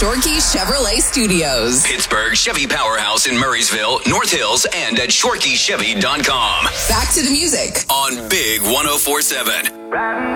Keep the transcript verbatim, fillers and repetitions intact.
Shorkey Chevrolet Studios. Pittsburgh Chevy Powerhouse in Murraysville, North Hills, and at shorkey chevy dot com. Back to the music On Big one oh four seven.